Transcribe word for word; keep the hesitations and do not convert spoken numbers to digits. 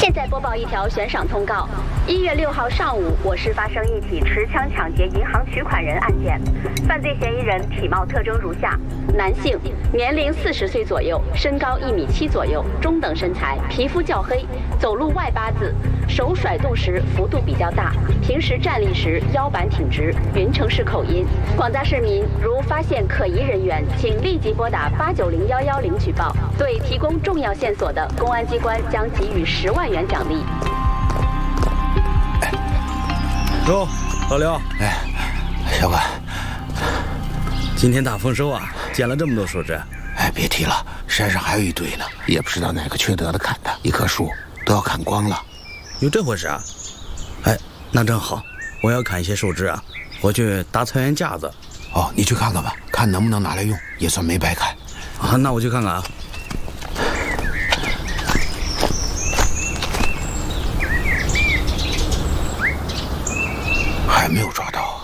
现在播报一条悬赏通告：一月六号上午，我市发生一起持枪抢劫银行取款人案件，犯罪嫌疑人体貌特征如下：男性，年龄四十岁左右，身高一米七左右，中等身材，皮肤较黑，走路外八字，手甩动时幅度比较大，平时站立时腰板挺直，云城市口音。广大市民如发现可疑人员，请立即拨打八九零幺幺零举报。对提供重要线索的，公安机关将给予十万元奖励。 哟，老刘， 哎，小管， 今天大丰收啊，捡了这么多树枝。 哎，别提了，山上还有一堆呢，也不知道哪个缺德的砍的，一棵树都要砍光了。 有这回事啊？哎，那正好，我要砍一些树枝啊，我去搭菜园架子。 哦，你去看看吧，看能不能拿来用，也算没白砍。 啊，那我去看看啊。 还没有抓到。